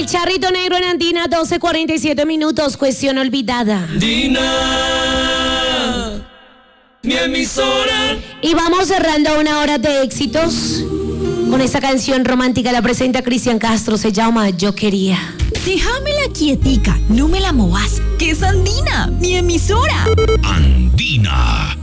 El Charrito Negro en Andina, 12:47 minutos. Cuestión olvidada. Andina, mi emisora. Y vamos cerrando una hora de éxitos con esta canción romántica. La presenta Cristian Castro, se llama Yo Quería. Déjamela quietica, no me la movas, que es Andina, mi emisora. Andina.